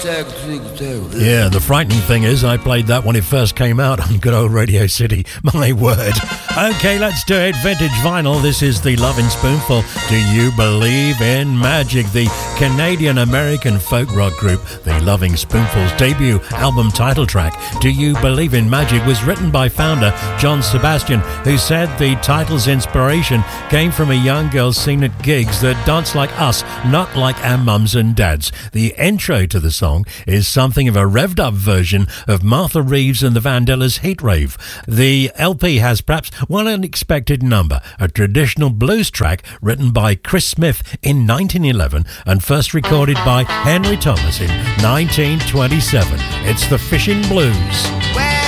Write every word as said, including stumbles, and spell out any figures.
Yeah, the frightening thing is I played that when it first came out on good old Radio City. My word. Okay, let's do it. Vintage vinyl. This is the Lovin' Spoonful. Do you believe in magic? The Canadian-American folk rock group, the Lovin' Spoonful's debut album title track, Do You Believe in Magic, was written by founder John Sebastian, who said the title's inspiration came from a young girl seen at gigs that dance like us, not like our mums and dads. The intro to the song is something of a revved up version of Martha Reeves and the Vandellas' Heat Rave. The L P has perhaps one unexpected number, a traditional blues track written by Chris Smith in nineteen eleven and first recorded by Henry Thomas in nineteen twenty-seven. It's the Fishing Blues. Well,